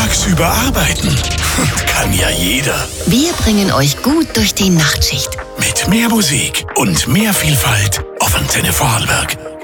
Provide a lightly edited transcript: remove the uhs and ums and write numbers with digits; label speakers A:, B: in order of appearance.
A: tagsüber arbeiten? Kann ja jeder.
B: Wir bringen euch gut durch die Nachtschicht.
A: Mit mehr Musik und mehr Vielfalt auf Antenne Vorarlberg.